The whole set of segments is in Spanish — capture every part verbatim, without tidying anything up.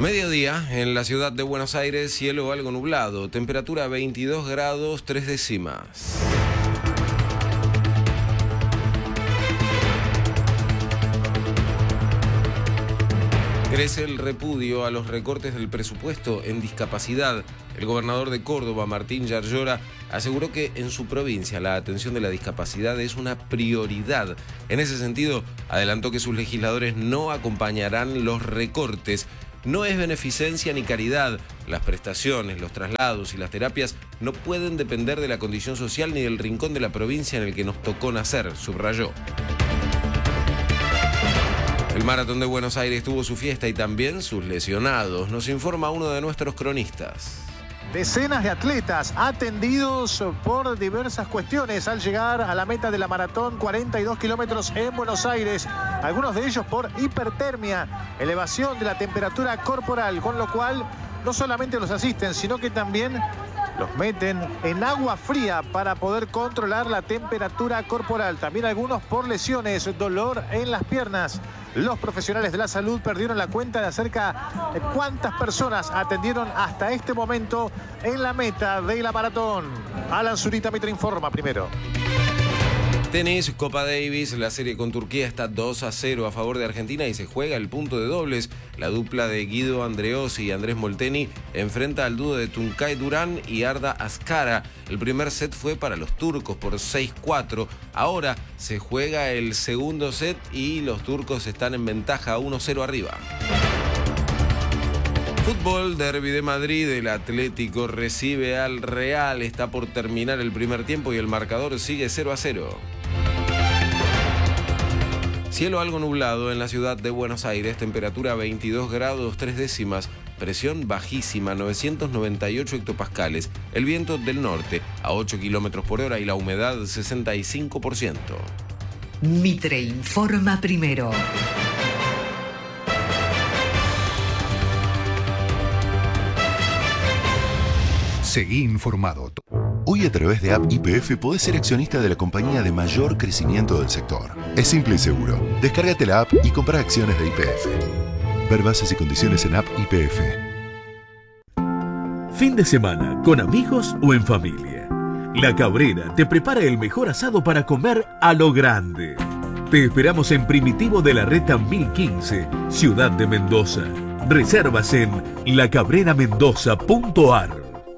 Mediodía, en la ciudad de Buenos Aires, cielo algo nublado, temperatura veintidós grados tres décimas. Crece el repudio a los recortes del presupuesto en discapacidad. El gobernador de Córdoba, Martín Yarlora, aseguró que en su provincia la atención de la discapacidad es una prioridad. En ese sentido, adelantó que sus legisladores no acompañarán los recortes. No es beneficencia ni caridad. Las prestaciones, los traslados y las terapias no pueden depender de la condición social ni del rincón de la provincia en el que nos tocó nacer, subrayó. El Maratón de Buenos Aires tuvo su fiesta y también sus lesionados, nos informa uno de nuestros cronistas. Decenas de atletas atendidos por diversas cuestiones al llegar a la meta de la maratón, cuarenta y dos kilómetros en Buenos Aires, algunos de ellos por hipertermia, elevación de la temperatura corporal, con lo cual no solamente los asisten, sino que también los meten en agua fría para poder controlar la temperatura corporal. También algunos por lesiones, dolor en las piernas. Los profesionales de la salud perdieron la cuenta de acerca de cuántas personas atendieron hasta este momento en la meta de la maratón. Alan Zurita Mitre informa primero. Tenis, Copa Davis, la serie con Turquía está dos a cero a favor de Argentina y se juega el punto de dobles. La dupla de Guido Andreossi y Andrés Molteni enfrenta al dúo de Tuncay Durán y Arda Azcara. El primer set fue para los turcos por seis cuatro. Ahora se juega el segundo set y los turcos están en ventaja uno cero arriba. Fútbol, Derbi de Madrid, el Atlético recibe al Real. Está por terminar el primer tiempo y el marcador sigue cero a cero. Cielo algo nublado en la ciudad de Buenos Aires, temperatura veintidós grados tres décimas, presión bajísima, novecientos noventa y ocho hectopascales, el viento del norte a ocho kilómetros por hora y la humedad sesenta y cinco por ciento. Mitre informa primero. Seguí informado. Hoy a través de App Y P F podés ser accionista de la compañía de mayor crecimiento del sector. Es simple y seguro. Descárgate la app y compra acciones de Y P F. Ver bases y condiciones en App Y P F. Fin de semana, con amigos o en familia. La Cabrera te prepara el mejor asado para comer a lo grande. Te esperamos en Primitivo de la Reta mil quince, Ciudad de Mendoza. Reservas en la cabrera mendoza punto a r.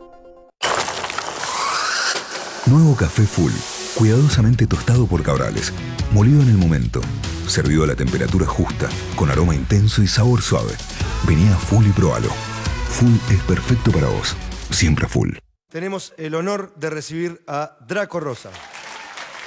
Nuevo café Full, cuidadosamente tostado por Cabrales, molido en el momento, servido a la temperatura justa, con aroma intenso y sabor suave. Vení a Full y probalo. Full es perfecto para vos, siempre Full. Tenemos el honor de recibir a Draco Rosa.